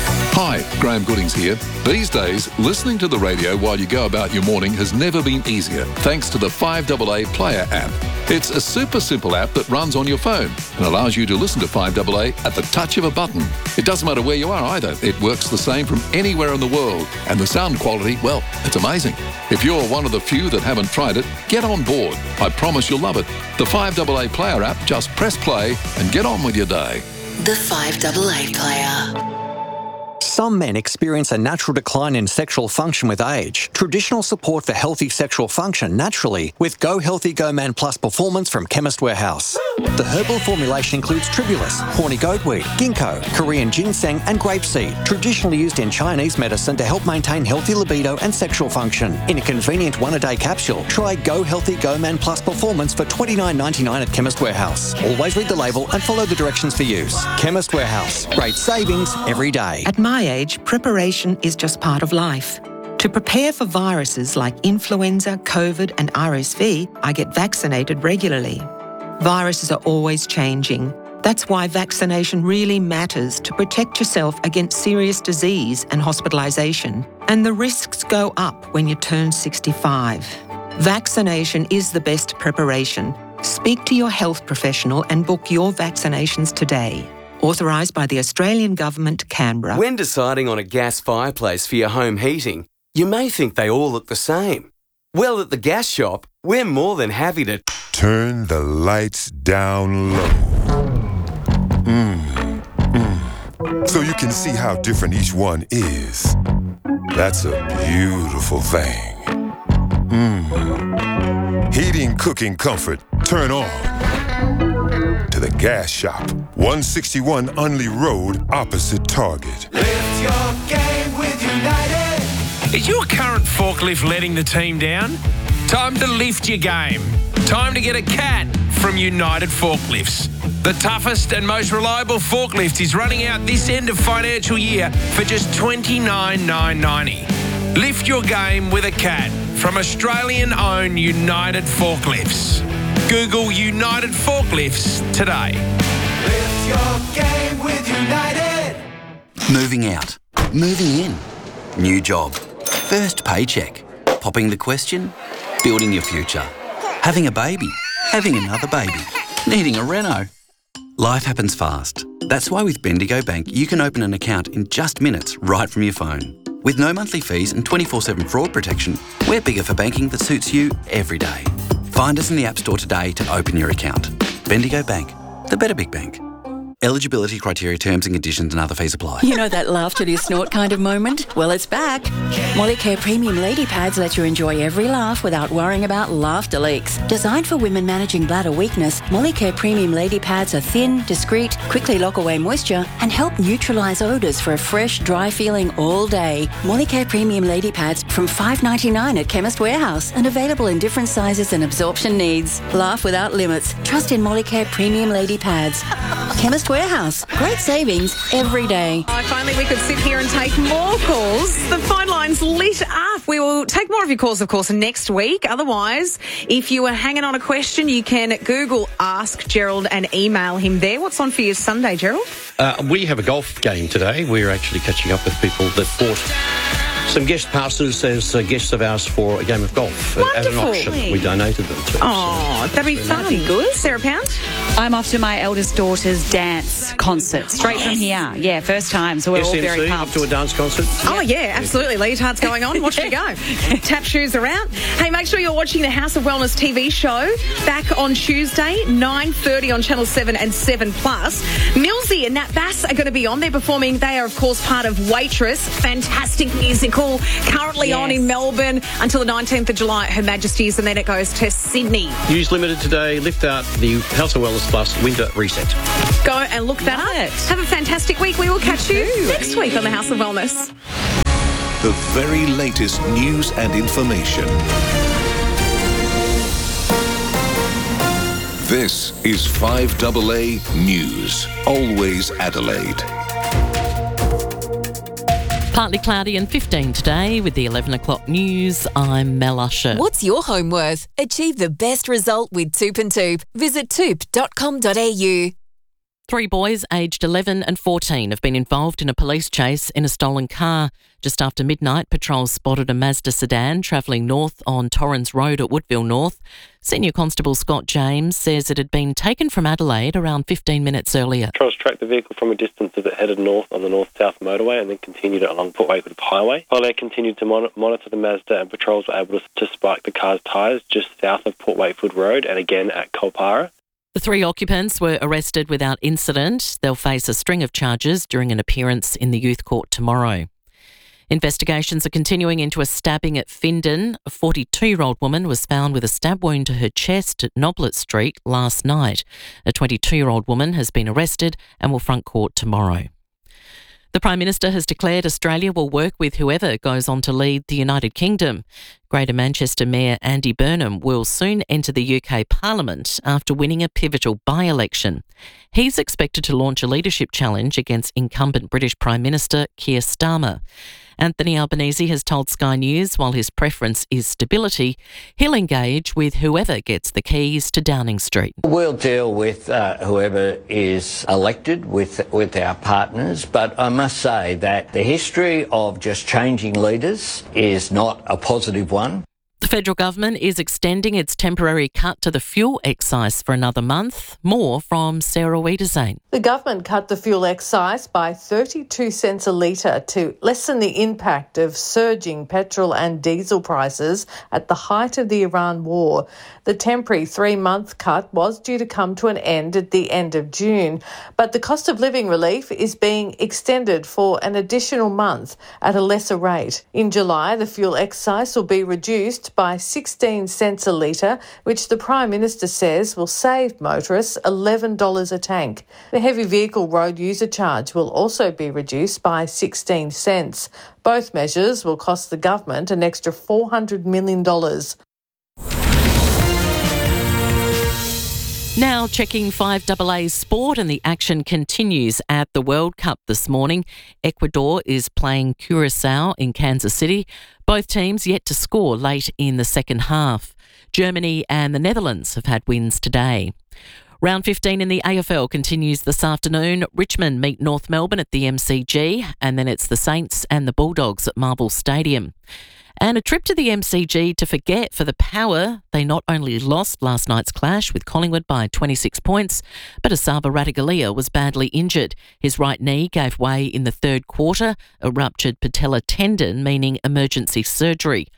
Hi, Graham Goodings here. These days, listening to the radio while you go about your morning has never been easier, thanks to the five A A Player app. It's a super simple app that runs on your phone and allows you to listen to five A A at the touch of a button. It doesn't matter where you are either. It works the same from anywhere in the world. And the sound quality, well, it's amazing. If you're one of the few that haven't tried it, get on board. I promise you'll love it. The five A A Player app, just press play and get on with your day. The five A A Player. Some men experience a natural decline in sexual function with age. Traditional support for healthy sexual function naturally with Go Healthy Go Man Plus Performance from Chemist Warehouse. The herbal formulation includes tribulus, horny goatweed, ginkgo, Korean ginseng and grapeseed, traditionally used in Chinese medicine to help maintain healthy libido and sexual function. In a convenient one-a-day capsule, try Go Healthy Go Man Plus Performance for twenty-nine ninety-nine at Chemist Warehouse. Always read the label and follow the directions for use. Chemist Warehouse. Great savings every day. At my age, preparation is just part of life. To prepare for viruses like influenza, COVID and R S V, I get vaccinated regularly. Viruses are always changing. That's why vaccination really matters to protect yourself against serious disease and hospitalisation. And the risks go up when you turn sixty-five. Vaccination is the best preparation. Speak to your health professional and book your vaccinations today. Authorised by the Australian Government, Canberra. When deciding on a gas fireplace for your home heating, you may think they all look the same. Well, at the gas shop, we're more than happy to turn the lights down low. Mm, mm. So you can see how different each one is. That's a beautiful thing. Mm. Heating, cooking, comfort, turn on. To the gas shop, one sixty-one Unley Road, opposite Target. Lift your game with United. Is your current forklift letting the team down? Time to lift your game. Time to get a cat from United Forklifts. The toughest and most reliable forklift is running out this end of financial year for just twenty-nine thousand nine hundred ninety. Lift your game with a cat from Australian-owned United Forklifts. Google United Forklifts today. Lift your game with United. Moving out. Moving in. New job. First paycheck. Popping the question. Building your future. Having a baby. Having another baby. Needing a reno. Life happens fast. That's why with Bendigo Bank you can open an account in just minutes right from your phone. With no monthly fees and twenty-four seven fraud protection, we're bigger for banking that suits you every day. Find us in the App Store today to open your account. Bendigo Bank, the better big bank. Eligibility criteria, terms and conditions and other fees apply. You know that laugh till you snort kind of moment? Well, it's back. Molicare Premium Lady Pads let you enjoy every laugh without worrying about laughter leaks. Designed for women managing bladder weakness, Molicare Premium Lady Pads are thin, discreet, quickly lock away moisture and help neutralise odours for a fresh, dry feeling all day. Molicare Premium Lady Pads from five dollars ninety-nine at Chemist Warehouse and available in different sizes and absorption needs. Laugh without limits. Trust in Molicare Premium Lady Pads. Chemist Warehouse. Great savings every day. Oh, finally, we could sit here and take more calls. The phone line's lit up. We will take more of your calls, of course, next week. Otherwise, if you are hanging on a question, you can Google Ask Gerald and email him there. What's on for you Sunday, Gerald? Uh, we have a golf game today. We're actually catching up with people that bought some guest passes as uh, guests of ours for a game of golf uh, at an auction. We donated them to. Oh, that'd be fun. That'd be good. Sarah Pound? I'm off to my eldest daughter's dance concert, straight from here. Yeah, first time, so we're S M C, all very up pumped. to a dance concert? Oh, yeah, absolutely. Leotard's going on. Watch me go. Tap shoes are out. Hey, make sure you're watching the House of Wellness T V show back on Tuesday, nine thirty on Channel seven and seven plus. Millsy and Nat Bass are going to be on. They're performing. They are, of course, part of Waitress. Fantastic musical. Currently Yes. on in Melbourne until the nineteenth of July at Her Majesty's, and then it goes to Sydney. News Limited today. Lift out the House of Wellness Plus winter reset. Go and look that up. Have a fantastic week. We will catch you next week on the House of Wellness. The very latest news and information. This is five A A News. Always Adelaide. Partly cloudy and fifteen today with the eleven o'clock news. I'm Mel Usher. What's your home worth? Achieve the best result with Toop and Toop. Visit toop dot com dot a u. Three boys aged eleven and fourteen have been involved in a police chase in a stolen car. Just after midnight, patrols spotted a Mazda sedan travelling north on Torrens Road at Woodville North. Senior Constable Scott James says it had been taken from Adelaide around fifteen minutes earlier. Patrols tracked the vehicle from a distance as it headed north on the north-south motorway and then continued it along Port Wakewood Highway. While they continued to mon- monitor the Mazda, and patrols were able to, to spike the car's tyres just south of Port Wakewood Road and again at Kolpara. The three occupants were arrested without incident. They'll face a string of charges during an appearance in the youth court tomorrow. Investigations are continuing into a stabbing at Findon. A forty-two-year-old woman was found with a stab wound to her chest at Noblet Street last night. A twenty-two-year-old woman has been arrested and will front court tomorrow. The Prime Minister has declared Australia will work with whoever goes on to lead the United Kingdom. Greater Manchester Mayor Andy Burnham will soon enter the U K Parliament after winning a pivotal by-election. He's expected to launch a leadership challenge against incumbent British Prime Minister Keir Starmer. Anthony Albanese has told Sky News while his preference is stability, he'll engage with whoever gets the keys to Downing Street. We'll deal with uh, whoever is elected with with our partners, but I must say that the history of just changing leaders is not a positive one. The federal government is extending its temporary cut to the fuel excise for another month. More from Sarah Wiedersane. The government cut the fuel excise by thirty-two cents a litre to lessen the impact of surging petrol and diesel prices at the height of the Iran war. The temporary three-month cut was due to come to an end at the end of June, but the cost of living relief is being extended for an additional month at a lesser rate. In July, the fuel excise will be reduced by sixteen cents a litre, which the Prime Minister says will save motorists eleven dollars a tank. The heavy vehicle road user charge will also be reduced by sixteen cents. Both measures will cost the government an extra four hundred million dollars. Now checking five A A sport, and the action continues at the World Cup this morning. Ecuador is playing Curacao in Kansas City. Both teams yet to score late in the second half. Germany and the Netherlands have had wins today. Round fifteen in the A F L continues this afternoon. Richmond meet North Melbourne at the M C G, and then it's the Saints and the Bulldogs at Marvel Stadium. And a trip to the M C G to forget for the Power. They not only lost last night's clash with Collingwood by twenty-six points, but Asava Ratugolea was badly injured. His right knee gave way in the third quarter, a ruptured patella tendon, meaning emergency surgery.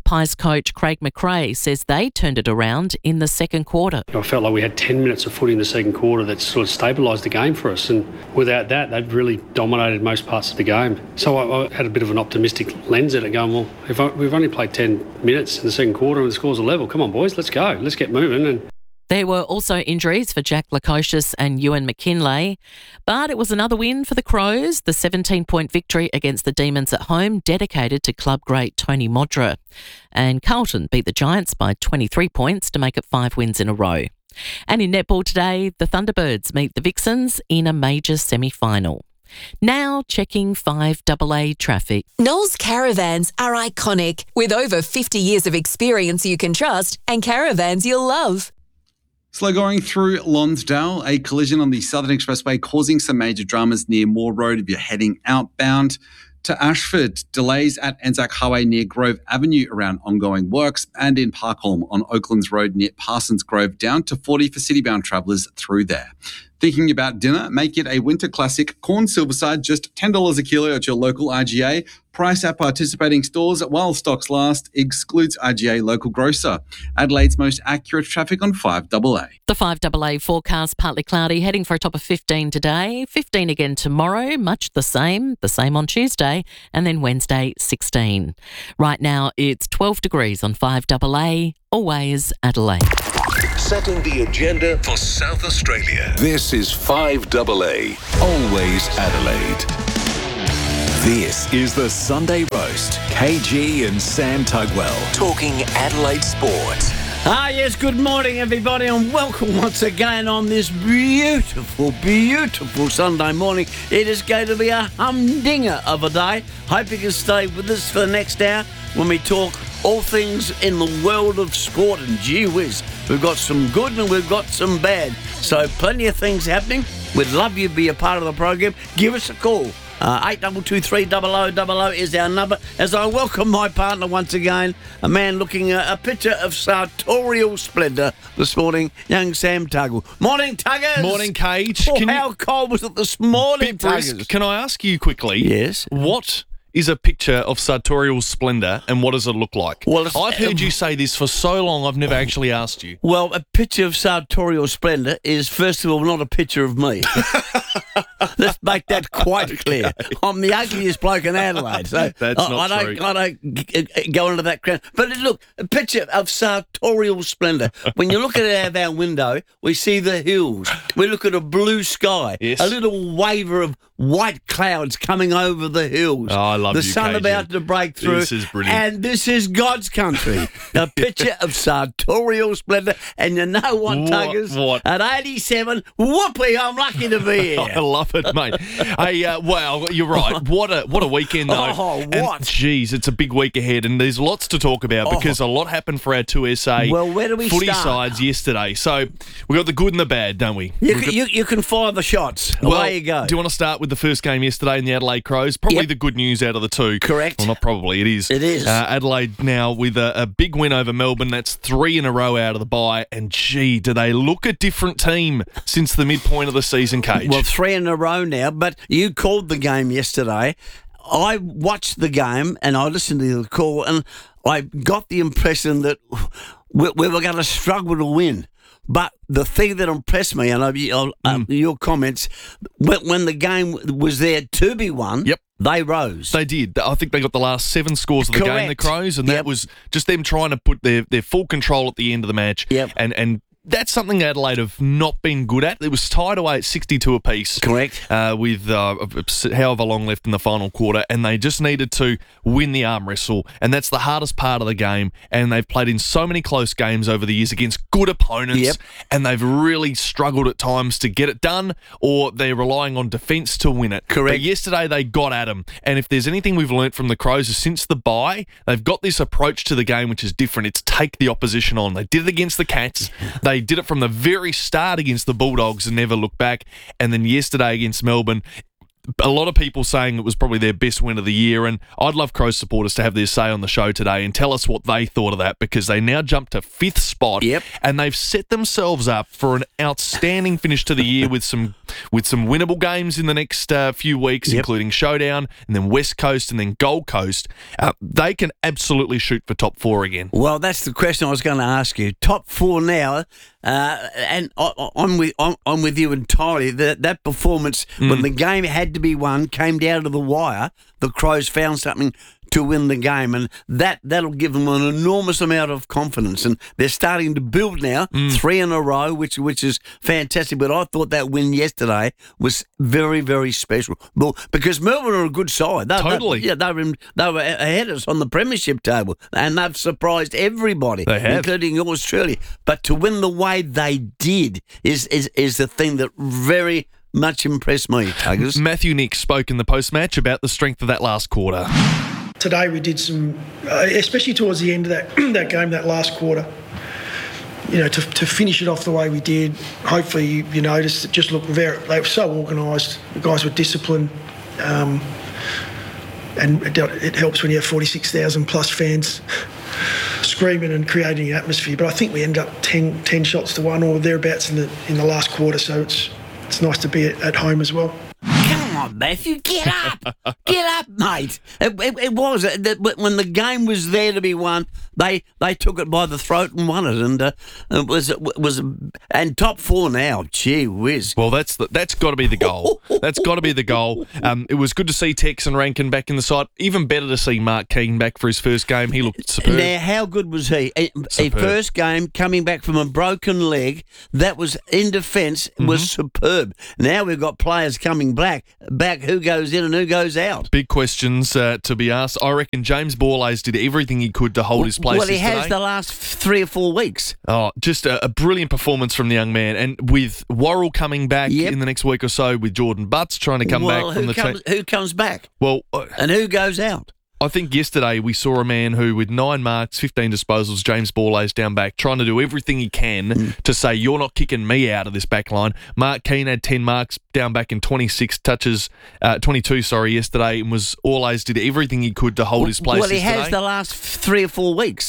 Pies coach Craig McRae says they turned it around in the second quarter. I felt like we had ten minutes of footy in the second quarter that sort of stabilised the game for us, and without that, they'd really dominated most parts of the game. So I, I had a bit of an optimistic lens at it, going, well, if I, we've only played ten minutes in the second quarter and the score's a level, come on, boys, let's go, let's get moving. And there were also injuries for Jack Lukosius and Ewan McKinlay, but it was another win for the Crows, the seventeen-point victory against the Demons at home, dedicated to club great Tony Modra. And Carlton beat the Giants by twenty-three points to make it five wins in a row. And in netball today, the Thunderbirds meet the Vixens in a major semi-final. Now checking five double A traffic. Knowles Caravans are iconic, with over fifty years of experience you can trust and caravans you'll love. Slow going through Lonsdale, a collision on the Southern Expressway causing some major dramas near Moore Road if you're heading outbound. To Ashford, delays at Anzac Highway near Grove Avenue around ongoing works, and in Parkholm on Oaklands Road near Parsons Grove down to forty for city-bound travellers through there. Thinking about dinner? Make it a winter classic. Corn Silverside, just ten dollars a kilo at your local I G A. Price at participating stores while stocks last. Excludes I G A local grocer. Adelaide's most accurate traffic on five double A. The five double A forecast, partly cloudy, heading for a top of fifteen today, fifteen again tomorrow, much the same, the same on Tuesday, and then Wednesday, sixteen. Right now, it's twelve degrees on five double A, always Adelaide. Setting the agenda for South Australia. This is five double A, always Adelaide. This is the Sunday Roast. K G and Sam Tugwell talking Adelaide sport. Ah, yes, good morning, everybody, and welcome once again on this beautiful, beautiful Sunday morning. It is going to be a humdinger of a day. Hope you can stay with us for the next hour when we talk all things in the world of sport, and gee whiz, we've got some good and we've got some bad. So plenty of things happening. We'd love you to be a part of the program. Give us a call. Uh, eight two two three double oh double oh is our number, as I welcome my partner once again, a man looking at a picture of sartorial splendour this morning, young Sam Tuggle. Morning, Tuggers! Morning, Cage. Oh, Can how you, cold was it this morning, bit brisk. Tuggers? Can I ask you quickly? Yes. What is a picture of sartorial splendour, and what does it look like? Well, I've heard um, you say this for so long, I've never actually asked you. Well, a picture of sartorial splendour is, first of all, not a picture of me. Let's make that quite okay. clear. I'm the ugliest bloke in Adelaide, so That's I, not I true. don't, I don't g- g- go into that ground. But look, a picture of sartorial splendour. When you look at it out of our window, we see the hills. We look at a blue sky, yes. a little waver of white clouds coming over the hills. Oh, I love the you, sun K G. about to break through. This is brilliant. And this is God's country. A picture of sartorial splendour. And you know what, What, Tuggers? what? At eighty-seven, whoopee, I'm lucky to be here. I love it, mate. Hey, uh, well, you're right. What a what a weekend, though. Oh, what? Geez, it's a big week ahead, and there's lots to talk about Oh. because a lot happened for our two S A Well, where do we footy start? sides yesterday. So we got the good and the bad, don't we? You We've can, got- you, you can fire the shots. well, Away you go. Do you want to start with the first game yesterday in the Adelaide Crows? Probably Yep. the good news out of the two. Correct. Well, not probably, it is. It is. Uh, Adelaide now with a, a big win over Melbourne. That's three in a row out of the bye. And gee, do they look a different team since the midpoint of the season, Cage? Well, three in a row now, but you called the game yesterday. I watched the game and I listened to the call, and I got the impression that we, we were going to struggle to win. But the thing that impressed me, and I, uh, Mm. your comments, when, when the game was there to be won, Yep. they rose. They did. I think they got the last seven scores of the game, the Correct. Crows, and Yep. that was just them trying to put their, their full control at the end of the match. Yep. And and that's something Adelaide have not been good at. It was tied away at sixty-two apiece. Correct. Uh, with uh, however long left in the final quarter, and they just needed to win the arm wrestle, and that's the hardest part of the game. And they've played in so many close games over the years against good opponents, Yep. and they've really struggled at times to get it done, or they're relying on defence to win it. Correct. But yesterday they got at them, and if there's anything we've learnt from the Crows is since the bye, they've got this approach to the game which is different. It's take the opposition on. They did it against the Cats. They did it from the very start against the Bulldogs and never looked back. And then yesterday against Melbourne, a lot of people saying it was probably their best win of the year, and I'd love Crows supporters to have their say on the show today and tell us what they thought of that, because they now jump to fifth spot, yep. and they've set themselves up for an outstanding finish to the year with some with some winnable games in the next uh, few weeks, yep. including Showdown, and then West Coast, and then Gold Coast. Uh, they can absolutely shoot for top four again. Well, that's the question I was going to ask you. Top four now, uh, and I, I'm with I'm, I'm with you entirely. That that performance mm. when the game had to be won came down to the wire. The Crows found something to win the game, and that, that'll give them an enormous amount of confidence, and they're starting to build now, mm. three in a row, which which is fantastic. But I thought that win yesterday was very, very special. Well, because Melbourne are a good side. They, totally. They, yeah, they were, in, they were ahead of us on the premiership table, and they've surprised everybody, they have. including Australia. But to win the way they did is, is, is the thing that very much impressed me, Tuggers. Matthew Nick spoke in the post-match about the strength of that last quarter. Today we did some, uh, especially towards the end of that that game, that last quarter, you know, to, to finish it off the way we did. Hopefully you, you noticed it just looked very, they were so organised. The guys were disciplined. Um, and it, it helps when you have forty-six thousand plus fans screaming and creating an atmosphere. But I think we ended up ten, ten shots to one or thereabouts in the in the last quarter, so it's it's nice to be at, at home as well. Come on, Matthew, get up. Get up, mate. It, it, it was. When the game was there to be won, they they took it by the throat and won it. And uh, it was it was and top four now. Gee whiz. Well, that's the, that's got to be the goal. That's got to be the goal. Um, it was good to see Tex and Rankin back in the side. Even better to see Mark Keane back for his first game. He looked superb. Now, how good was he? His first game, coming back from a broken leg, that was in defence, mm-hmm. was superb. Now we've got players coming back. Back, who goes in and who goes out? Big questions uh, to be asked. I reckon James Borlase did everything he could to hold his place. Well, he yesterday. has the last three or four weeks. Oh, just a, a brilliant performance from the young man. And with Worrell coming back yep. in the next week or so, with Jordan Butts trying to come well, back from who the comes, team. Who comes back? Well, uh, and who goes out? I think yesterday we saw a man who, with nine marks, fifteen disposals, James Borlase down back, trying to do everything he can mm. to say, you're not kicking me out of this back line. Mark Keane had ten marks down back in twenty-six touches, uh, twenty-two, sorry, yesterday, and was Borlase did everything he could to hold his place Well, he yesterday. has the last three or four weeks.